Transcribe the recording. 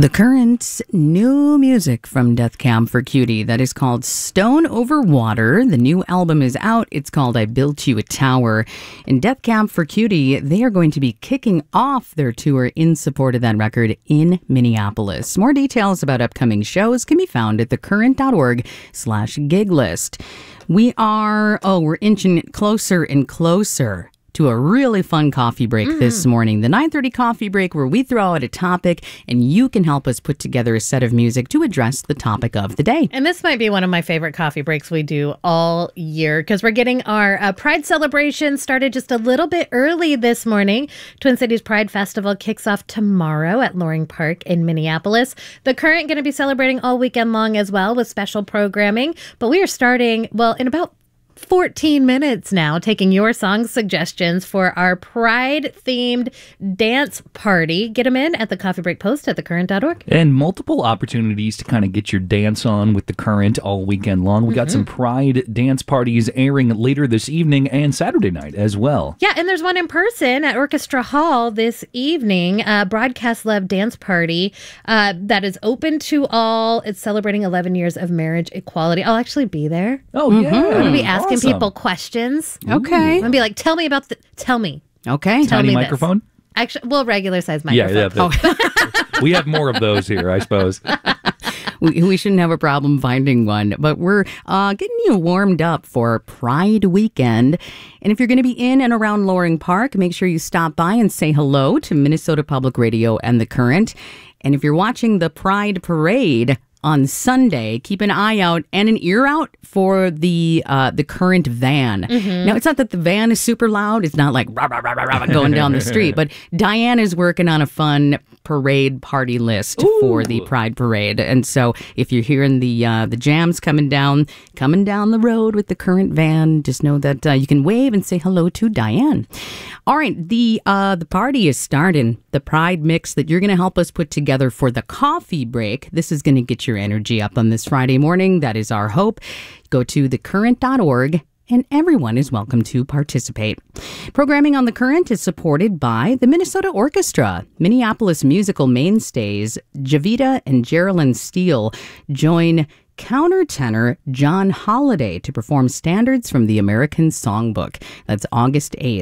The Current's new music from Death Cab for Cutie that is called Stone Over Water. The new album is out. It's called I Built You a Tower. And Death Cab for Cutie, they are going to be kicking off their tour in support of that record in Minneapolis. More details about upcoming shows can be found at thecurrent.org/gig list. We're inching closer and closer to a really fun coffee break this morning. The 9:30 coffee break where we throw out a topic and you can help us put together a set of music to address the topic of the day. And this might be one of my favorite coffee breaks we do all year because we're getting our Pride celebration started just a little bit early this morning. Twin Cities Pride Festival kicks off tomorrow at Loring Park in Minneapolis. The Current going to be celebrating all weekend long as well with special programming. But we are starting, in about 14 minutes now, taking your song suggestions for our Pride-themed dance party. Get them in at the Coffee Break Post at thecurrent.org. And multiple opportunities to kind of get your dance on with the Current all weekend long. We got some Pride dance parties airing later this evening and Saturday night as well. Yeah, and there's one in person at Orchestra Hall this evening, Broadcast Love Dance Party that is open to all. It's celebrating 11 years of marriage equality. I'll actually be there. Oh, yeah. I'm going to be asking people questions. Okay. I'm going to be like, tell me. Okay. Tell Tiny me microphone? This. Actually, regular size microphone. We have more of those here, I suppose. We shouldn't have a problem finding one, but we're getting you warmed up for Pride weekend. And if you're going to be in and around Loring Park, make sure you stop by and say hello to Minnesota Public Radio and The Current. And if you're watching the Pride Parade on Sunday, keep an eye out and an ear out for the Current van. Now, it's not that the van is super loud. It's not like rah, rah, rah, rah, rah, going down the street. But Diane is working on a fun parade party list for the Pride Parade. And so if you're hearing the jams coming down the road with the Current van, just know that you can wave and say hello to Diane. All right, the party is starting. The Pride mix that you're going to help us put together for the coffee break. This is going to get your energy up on this Friday morning. That is our hope. Go to thecurrent.org and everyone is welcome to participate. Programming on The Current is supported by the Minnesota Orchestra. Minneapolis musical mainstays Javita and Geraldine Steele join countertenor John Holliday to perform standards from the American Songbook. That's August 8th.